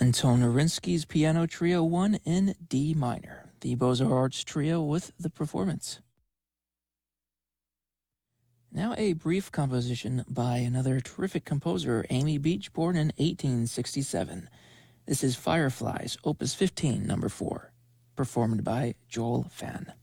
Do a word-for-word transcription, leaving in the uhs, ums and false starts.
Anton Arinsky's Piano Trio one in D minor, the Beaux-Arts Trio with the performance. Now a brief composition by another terrific composer, Amy Beach, born in eighteen sixty-seven. This is Fireflies, Opus fifteen, number four, performed by Joel Fan.